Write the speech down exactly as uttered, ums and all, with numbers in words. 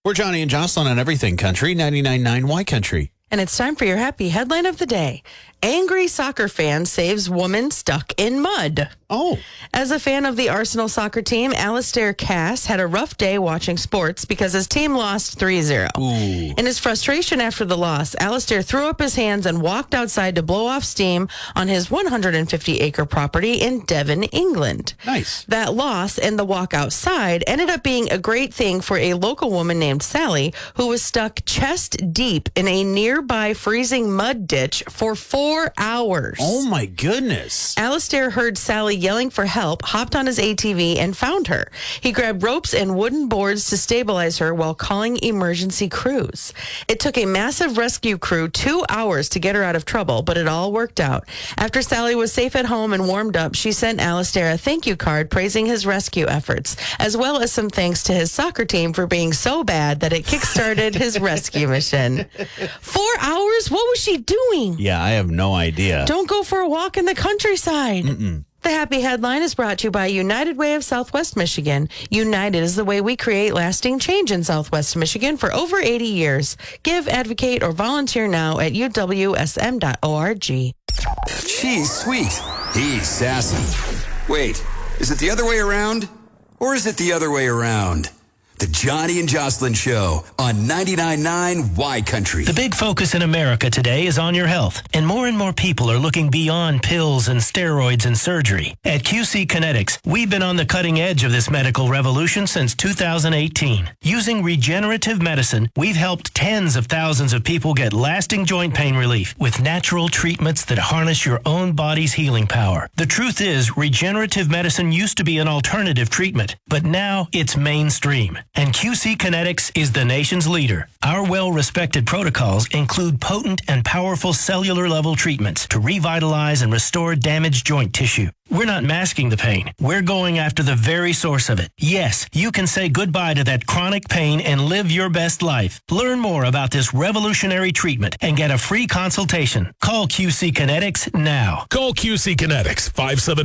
We're Johnny and Jocelyn on Everything Country, ninety-nine point nine Y Country. And it's time for your happy headline of the day. Angry soccer fan saves woman stuck in mud. Oh. As a fan of the Arsenal soccer team, Alistair Cass had a rough day watching sports because his team lost three zero. Ooh. In his frustration after the loss, Alistair threw up his hands and walked outside to blow off steam on his one hundred fifty acre property in Devon, England. Nice. That loss and the walk outside ended up being a great thing for a local woman named Sally, who was stuck chest deep in a nearby freezing mud ditch for four hours. Oh, my goodness. Alistair heard Sally yelling for help, hopped on his A T V, and found her. He grabbed ropes and wooden boards to stabilize her while calling emergency crews. It took a massive rescue crew two hours to get her out of trouble, but it all worked out. After Sally was safe at home and warmed up, she sent Alistair a thank you card praising his rescue efforts, as well as some thanks to his soccer team for being so bad that it kickstarted his rescue mission. Four hours? What was she doing? Yeah, I have no idea. Don't go for a walk in the countryside. Mm-mm. The Happy Headline is brought to you by United Way of Southwest Michigan. United is the way we create lasting change in Southwest Michigan for over eighty years. Give, advocate, or volunteer now at u w s m dot org. She's sweet. He's sassy. Wait, is it the other way around? Or is it the other way around? The Johnny and Jocelyn Show on ninety-nine point nine Y Country. The big focus in America today is on your health, and more and more people are looking beyond pills and steroids and surgery. At Q C Kinetics, we've been on the cutting edge of this medical revolution since two thousand eighteen. Using regenerative medicine, we've helped tens of thousands of people get lasting joint pain relief with natural treatments that harness your own body's healing power. The truth is, regenerative medicine used to be an alternative treatment, but now it's mainstream. And Q C Kinetics is the nation's leader. Our well-respected protocols include potent and powerful cellular-level treatments to revitalize and restore damaged joint tissue. We're not masking the pain. We're going after the very source of it. Yes, you can say goodbye to that chronic pain and live your best life. Learn more about this revolutionary treatment and get a free consultation. Call Q C Kinetics now. Call Q C Kinetics, five seven